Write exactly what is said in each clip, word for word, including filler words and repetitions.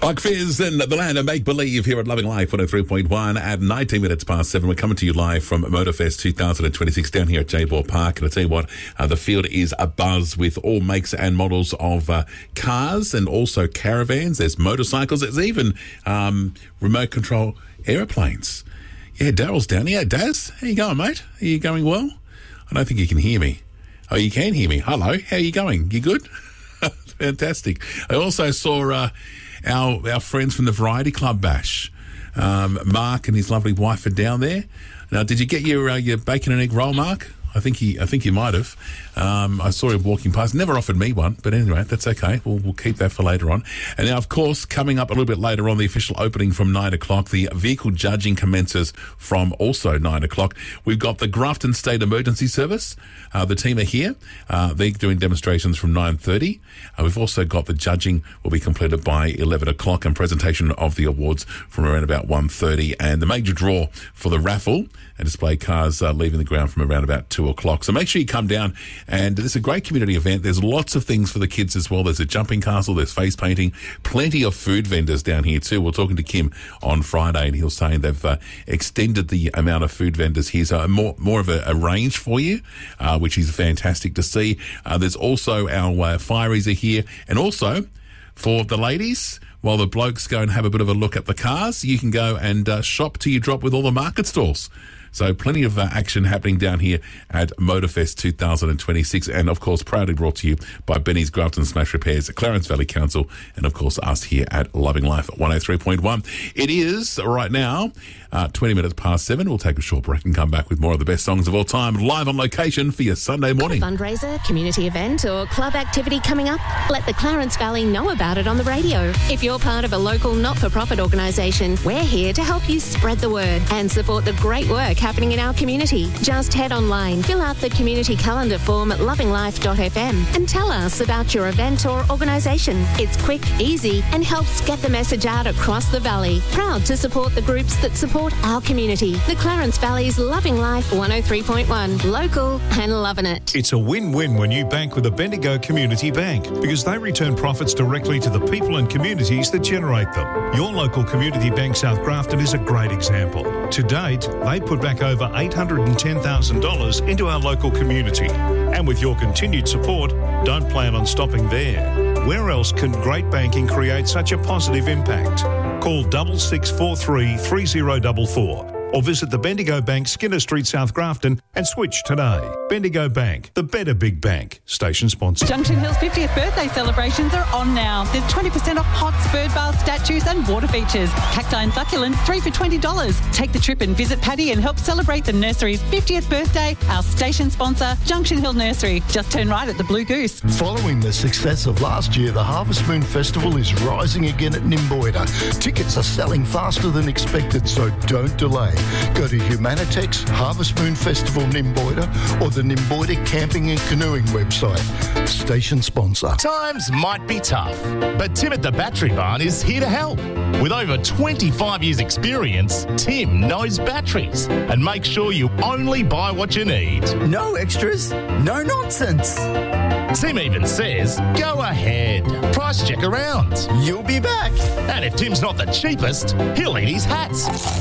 Like Fizz and the land of make-believe here at Loving Life one oh three point one at nineteen minutes past seven. We're coming to you live from Motorfest twenty twenty-six down here at Jaybor Park. And I tell you what, uh, the field is abuzz with all makes and models of uh, cars and also caravans. There's motorcycles. There's even um, remote control aeroplanes. Yeah, Daryl's down here. Daz, how you going, mate? Are you going well? I don't think you can hear me. Oh, you can hear me. Hello, how are you going? You good? Fantastic. I also saw uh, our our friends from the Variety Club Bash. Um, Mark and his lovely wife are down there. Now, did you get your uh, your bacon and egg roll, Mark? I think he, I think you might have. Um, I saw him walking past. Never offered me one, but anyway, that's okay. We'll, we'll keep that for later on. And now, of course, coming up a little bit later on, the official opening from nine o'clock. The vehicle judging commences from also nine o'clock. We've got the Grafton State Emergency Service. Uh, the team are here. Uh, they're doing demonstrations from nine thirty. Uh, we've also got the judging will be completed by eleven o'clock and presentation of the awards from around about one thirty. And the major draw for the raffle and display cars uh, leaving the ground from around about two o'clock. So make sure you come down, and it's a great community event. There's lots of things for the kids as well. There's a jumping castle, there's face painting, plenty of food vendors down here too. We're talking to Kim on Friday, and he was saying they've uh, extended the amount of food vendors here, so more more of a, a range for you, uh, which is fantastic to see. Uh, there's also our uh, fireys are here, and also for the ladies, while the blokes go and have a bit of a look at the cars, you can go and uh, shop till you drop with all the market stalls. So plenty of uh, action happening down here at Motorfest twenty twenty-six, and of course proudly brought to you by Benny's Grafton Smash Repairs, Clarence Valley Council, and of course us here at Loving Life one oh three point one. It is right now uh, twenty minutes past seven. We'll take a short break and come back with more of the best songs of all time, live on location for your Sunday morning. Got a fundraiser, community event or club activity coming up? Let the Clarence Valley know about it on the radio. If you're part of a local not-for-profit organisation, we're here to help you spread the word and support the great work happening in our community. Just head online, fill out the community calendar form at loving life dot f m and tell us about your event or organisation. It's quick, easy and helps get the message out across the valley. Proud to support the groups that support our community. The Clarence Valley's Loving Life one oh three point one. Local and loving it. It's a win-win when you bank with a Bendigo Community Bank because they return profits directly to the people and communities that generate them. Your local community bank South Grafton is a great example. To date, they put back over eight hundred ten thousand dollars into our local community. And with your continued support, don't plan on stopping there. Where else can great banking create such a positive impact? Call double six four three three zero four four or visit the Bendigo Bank, Skinner Street, South Grafton and switch today. Bendigo Bank, the better big bank. Station sponsor. Junction Hill's fiftieth birthday celebrations are on now. There's twenty percent off pots, bird baths, statues and water features. Cacti and succulents, three for twenty dollars. Take the trip and visit Paddy and help celebrate the nursery's fiftieth birthday. Our station sponsor, Junction Hill Nursery. Just turn right at the Blue Goose. Following the success of last year, the Harvest Moon Festival is rising again at Nimboida. Tickets are selling faster than expected, so don't delay. Go to Humanitex, Harvest Moon Festival Nimboida, or the Nimboida Camping and Canoeing website. Station sponsor. Times might be tough, but Tim at the Battery Barn is here to help. With over twenty-five years experience, Tim knows batteries and makes sure you only buy what you need. No extras, no nonsense. Tim even says, go ahead, price check around. You'll be back. And if Tim's not the cheapest, he'll eat his hats.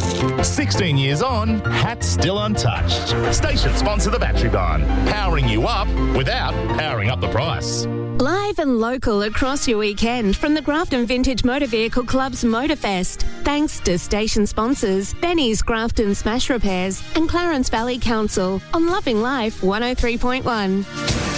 sixteen years on, hats still untouched. Station sponsor the Battery Barn, powering you up without powering up the price. Live and local across your weekend from the Grafton Vintage Motor Vehicle Club's Motorfest. Thanks to station sponsors Benny's Grafton Smash Repairs and Clarence Valley Council on Loving Life one oh three point one.